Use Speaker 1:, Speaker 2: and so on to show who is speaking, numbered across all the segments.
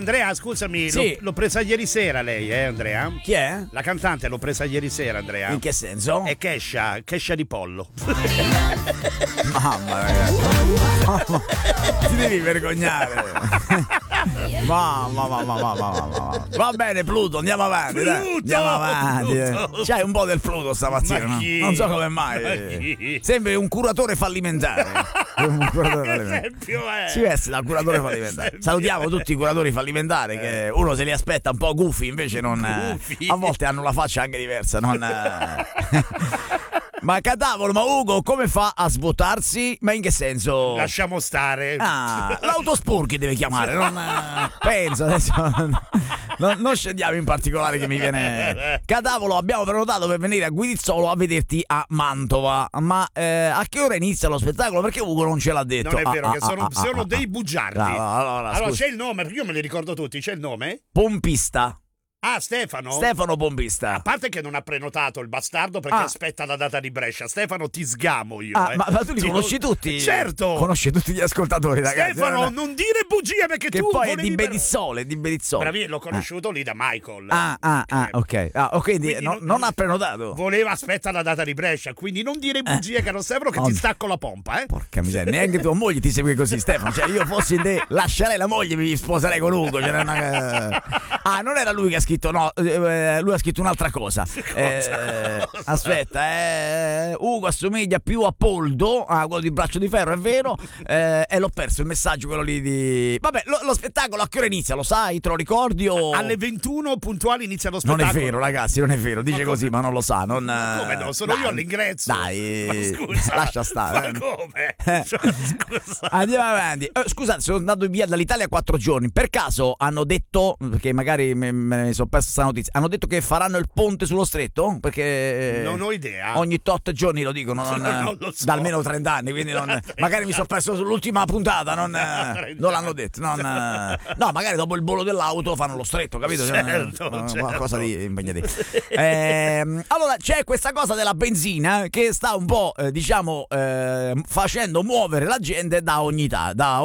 Speaker 1: Andrea, scusami,
Speaker 2: Sì.
Speaker 1: l'ho presa ieri sera lei, Andrea?
Speaker 2: Chi è?
Speaker 1: La cantante l'ho presa ieri sera, Andrea.
Speaker 2: In che senso?
Speaker 1: È Kesha di pollo.
Speaker 2: Mamma mia. Ti devi vergognare. Mamma. Va bene, Pluto, andiamo avanti. Dai.
Speaker 1: Pluto,
Speaker 2: Andiamo avanti.
Speaker 1: Pluto.
Speaker 2: C'hai un po' del Pluto stamattina.
Speaker 1: Ma
Speaker 2: No?
Speaker 1: chi?
Speaker 2: Non so come
Speaker 1: Ma
Speaker 2: mai.
Speaker 1: chi?
Speaker 2: Sembri un curatore fallimentare. Un curatore
Speaker 1: Che
Speaker 2: fallimentare.
Speaker 1: esempio è?
Speaker 2: Si veste da curatore fallimentare. Salutiamo tutti i curatori fallimentari che uno se li aspetta un po' gufi, invece non.
Speaker 1: Gufi.
Speaker 2: A volte hanno la faccia anche diversa. Non. Ma cadavolo, ma Ugo come fa a svuotarsi? Ma in che senso?
Speaker 1: Lasciamo stare.
Speaker 2: Ah, l'autospurchi deve chiamare, non penso adesso. Non scendiamo in particolare che mi viene. Cadavolo, abbiamo prenotato per venire a Guidizzolo a vederti a Mantova. Ma a che ora inizia lo spettacolo? Perché Ugo non ce l'ha detto.
Speaker 1: Non è vero, che sono dei bugiardi.
Speaker 2: Allora,
Speaker 1: c'è il nome, perché io me li ricordo tutti. C'è il nome?
Speaker 2: Pompista.
Speaker 1: Ah, Stefano?
Speaker 2: Stefano Pompista.
Speaker 1: A parte che non ha prenotato il bastardo perché aspetta la data di Brescia. Stefano, ti sgamo io.
Speaker 2: Ma tu li conosci tutti?
Speaker 1: Certo.
Speaker 2: Conosci tutti gli ascoltatori, ragazzi.
Speaker 1: Stefano, non dire bugie perché
Speaker 2: che
Speaker 1: tu
Speaker 2: poi è
Speaker 1: volevi
Speaker 2: di Bedizzole,
Speaker 1: Bravi, l'ho conosciuto lì da Michael.
Speaker 2: Ok. Quindi non ha prenotato.
Speaker 1: Voleva aspetta la data di Brescia, quindi non dire bugie, caro Stefano, che ti stacco la pompa,
Speaker 2: Porca miseria, neanche tua moglie ti segue così, Stefano. Cioè, io fossi te, lascerei la moglie e mi sposerei con Ugo. Non era lui che ha scritto, no, lui ha scritto un'altra cosa. Aspetta, Ugo assomiglia più a Poldo, quello di Braccio di Ferro, è vero, e l'ho perso il messaggio, quello lì di. Vabbè, lo spettacolo a che ora inizia, lo sai, te lo ricordi o.
Speaker 1: Alle 21 puntuali inizia lo spettacolo.
Speaker 2: Non è vero, ragazzi, non è vero, dice così, ma non lo sa.
Speaker 1: Come no? Sono io all'ingresso.
Speaker 2: Dai,
Speaker 1: scusa,
Speaker 2: lascia stare.
Speaker 1: Ma come? Scusa.
Speaker 2: Andiamo avanti. Scusate, sono andato via dall'Italia 4 giorni. Per caso hanno detto, perché magari me ne sono perso questa notizia, hanno detto che faranno il ponte sullo stretto? Perché
Speaker 1: non ho idea.
Speaker 2: Ogni tot giorni lo dicono,
Speaker 1: non lo so.
Speaker 2: Da almeno 30 anni, quindi magari mi sono perso sull'ultima puntata, non l'hanno detto. No, magari dopo il volo dell'auto fanno lo stretto, capito?
Speaker 1: Certo.
Speaker 2: Qualcosa di impegnativo. Allora c'è questa cosa della benzina che sta un po' facendo muovere la gente da ogni età,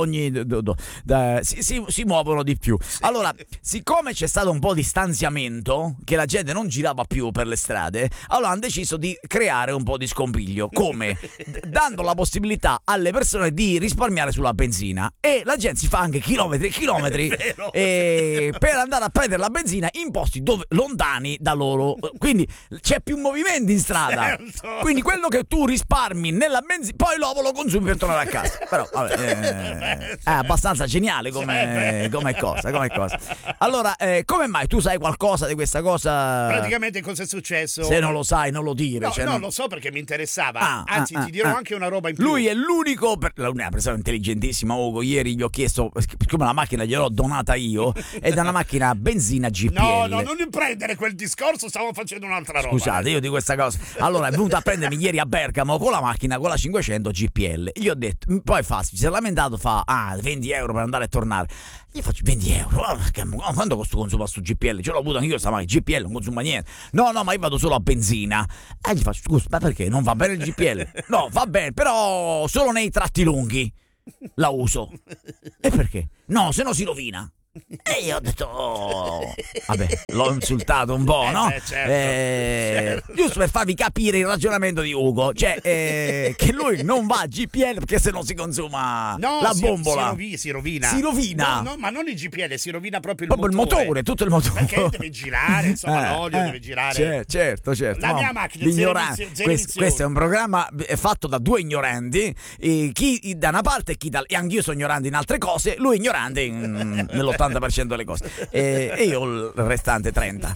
Speaker 2: si muovono di più. Allora, siccome c'è stato un po' di stanziamento, che la gente non girava più per le strade, allora hanno deciso di creare un po' di scompiglio. Come? Dando la possibilità alle persone di risparmiare sulla benzina, e la gente si fa anche chilometri per andare a prendere la benzina in posti lontani da loro, quindi c'è più movimento in strada.
Speaker 1: Certo.
Speaker 2: Quindi quello che tu risparmi nella benzina poi lo consumi per tornare a casa. Però vabbè, è abbastanza geniale come cosa. Allora, come mai tu sai qualcosa di questa cosa?
Speaker 1: Praticamente cosa è successo?
Speaker 2: Se non lo sai, non lo dire.
Speaker 1: No, lo so perché mi interessava. Anzi, ti dirò anche una roba in più.
Speaker 2: Lui è l'unico, una persona intelligentissima, Ugo. Ieri gli ho chiesto, siccome la macchina gliel'ho donata io, ed è una macchina benzina GPL.
Speaker 1: No, non prendere quel discorso, stavo facendo un'altra roba.
Speaker 2: Scusate, io di questa cosa. Allora, è venuto a prendermi ieri a Bergamo con la macchina, con la 500 GPL. Gli ho detto, poi si è lamentato, 20 euro per andare e tornare. Gli faccio 20 euro, quanto costa consuma sto GPL? Ce l'ho avuto anch'io sta macchina, GPL non consuma niente. No, ma io vado solo a benzina. E gli faccio, scusa, ma perché? Non va bene il GPL? No, va bene, però solo nei tratti lunghi la uso. E perché? No, se no si rovina. E io ho detto, vabbè, l'ho insultato un po', no?
Speaker 1: Certo.
Speaker 2: Giusto per farvi capire il ragionamento di Ugo, cioè che lui non va a GPL perché se no si consuma la bombola.
Speaker 1: Si rovina.
Speaker 2: Si rovina.
Speaker 1: No, ma non il GPL, si rovina proprio
Speaker 2: il motore, tutto il motore.
Speaker 1: Perché deve girare, insomma, l'olio deve girare.
Speaker 2: Certo.
Speaker 1: La mia macchina,
Speaker 2: questo è un programma fatto da due ignoranti, chi da una parte e chi e anch'io sono ignorante in altre cose, lui ignorante nell'80% delle cose e io il restante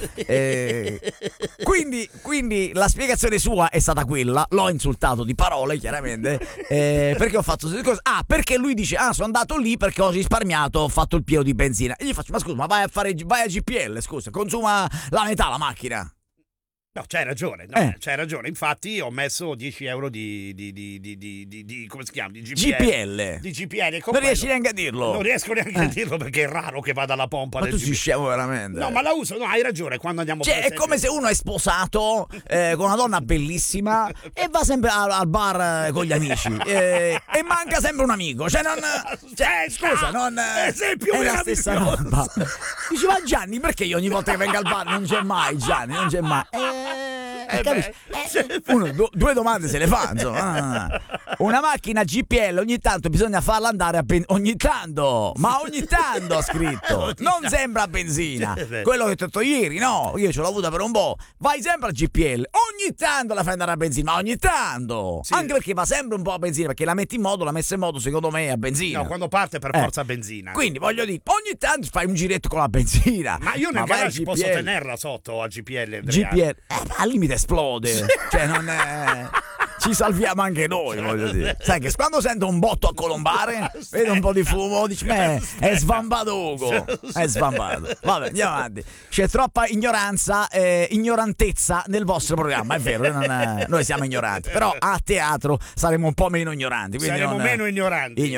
Speaker 2: 30%. Quindi la spiegazione sua è stata quella, l'ho insultato di parole chiaramente, perché ho fatto queste cose. Perché lui dice sono andato lì perché ho risparmiato, ho fatto il pieno di benzina, e gli faccio, ma scusa, ma vai a GPL, scusa, consuma la metà la macchina.
Speaker 1: No, c'hai ragione, c'hai ragione. Infatti ho messo 10 euro di come si chiama? Di
Speaker 2: GPL.
Speaker 1: Di GPL.
Speaker 2: Non riesci neanche a dirlo.
Speaker 1: Non riesco neanche a dirlo perché è raro che vada alla pompa.
Speaker 2: Ma tu sei scemo veramente.
Speaker 1: No, ma la uso, no, hai ragione, quando andiamo
Speaker 2: Cioè, è come se uno è sposato con una donna bellissima e va sempre al bar con gli amici e manca sempre un amico. Cioè, non. Cioè, scusa, non.
Speaker 1: Sei più
Speaker 2: è la stessa roba. Dici, ma Gianni, perché io ogni volta che vengo al bar non c'è mai Gianni? Non c'è mai. Due domande se le fa, insomma. Una macchina GPL ogni tanto bisogna farla andare a ogni tanto ha scritto. Non sembra a benzina. Quello che ti ho detto ieri, no, io ce l'ho avuta per un po'. Vai sempre a GPL, ogni tanto la fai andare a benzina, ma ogni tanto. Sì. Anche perché va sempre un po' a benzina, perché la metti in modo, la messa in modo secondo me a benzina.
Speaker 1: No, quando parte per forza a benzina.
Speaker 2: Quindi voglio dire, ogni tanto fai un giretto con la benzina.
Speaker 1: Ma io nel garage posso tenerla sotto a GPL, Andrea.
Speaker 2: GPL, al limite esplode. Cioè non è. Ci salviamo anche noi, voglio dire. Sai che quando sento un botto a colombare, vedo un po' di fumo, dici, è svambato Ugo. È svambato. Vabbè, andiamo avanti. C'è troppa ignorantezza nel vostro programma, è vero, noi siamo ignoranti. Però a teatro saremo un po' meno ignoranti.
Speaker 1: Saremo meno ignoranti.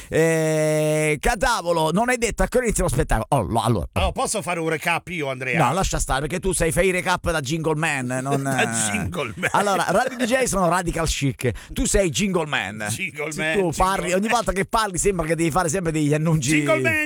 Speaker 2: Catavolo, non hai detto a che inizia lo spettacolo. Allora,
Speaker 1: posso fare un recap io, Andrea?
Speaker 2: No, lascia stare, perché tu fai i recap da Jingle Man.
Speaker 1: Da Jingle Man.
Speaker 2: Allora, Radio DJ sono radical chic, tu sei Jingle Man. Tu parli, ogni volta che parli sembra che devi fare sempre degli annunci.
Speaker 1: Jingle Man.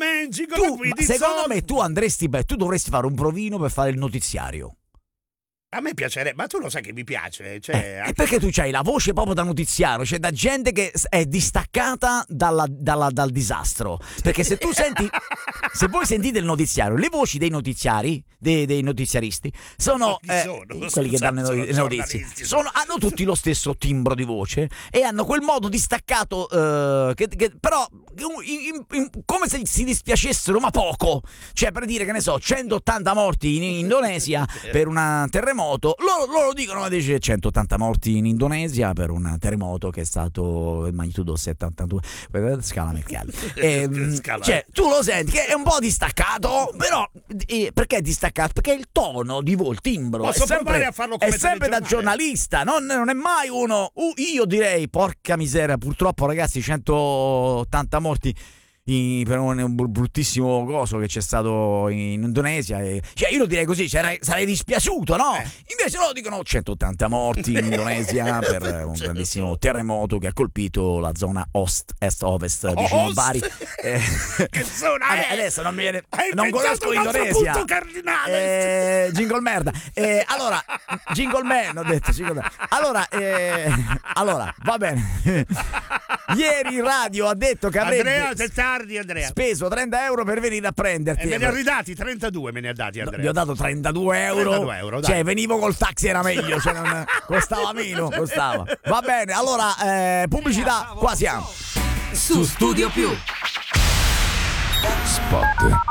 Speaker 2: Secondo me tu dovresti fare un provino per fare il notiziario.
Speaker 1: A me piacerebbe, ma tu lo sai che mi piace. Cioè,
Speaker 2: è perché tu c'hai la voce proprio da notiziario, cioè da gente che è distaccata dal disastro. Perché se tu senti, se voi sentite il notiziario, le voci dei notiziari, dei notiziaristi, sono quelli che danno le notizie. Hanno tutti lo stesso timbro di voce e hanno quel modo distaccato, che però come se si dispiacessero, ma poco. Cioè, per dire, che ne so, 180 morti in Indonesia per un terremoto. Loro dicono, dice 180 morti in Indonesia per un terremoto che è stato magnitudo 72 scala Mercalli. Cioè, tu lo senti che è un po' distaccato, però perché è distaccato? Perché il tono di il timbro
Speaker 1: posso provare a farlo come
Speaker 2: è sempre da giornalista, non è mai uno. Io direi, porca miseria, purtroppo ragazzi, 180 morti per un bruttissimo coso che c'è stato in Indonesia. Cioè, io lo direi così, sarei dispiaciuto, no? Invece loro dicono 180 morti in Indonesia per un grandissimo terremoto che ha colpito la zona est-ovest vicino a Bari.
Speaker 1: Che zona è?
Speaker 2: Adesso non mi viene, non conosco l'Indonesia.
Speaker 1: Punto cardinale.
Speaker 2: Jingle merda. Allora, Jingle Man, ho detto Jingle Man. Allora, va bene. Ieri in radio ha detto che avrebbe speso 30 euro per venire a prenderti.
Speaker 1: E me ne ha ridati 32, me ne ha dati, Andrea.
Speaker 2: Gli ho dato 32 euro.
Speaker 1: 32 euro, dai.
Speaker 2: Cioè, venivo col taxi, era meglio. Cioè, costava meno, costava. Va bene, allora, pubblicità, qua siamo.
Speaker 3: Su Studio Più.
Speaker 4: Spot.